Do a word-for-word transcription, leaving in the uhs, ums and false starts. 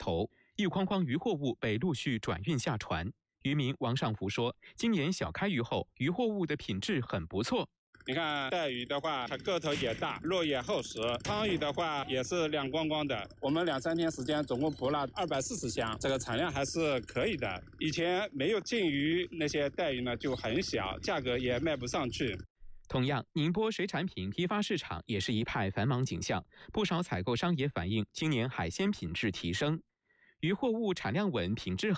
头，一筐筐渔货物被陆续转运下船。渔民王尚福说，今年小开渔后，渔货物的品质很不错。 你看带鱼的话，它个头也大，肉也厚实；汤鱼的话也是亮光光的。我们两三天时间总共捕了二百四十箱，这个产量还是可以的。以前没有禁渔，那些带鱼呢就很小，价格也卖不上去。 同样，宁波水产品批发市场也是一派繁忙景象，不少采购商也反映今年海鲜品质提升，渔货物产量稳，品质好。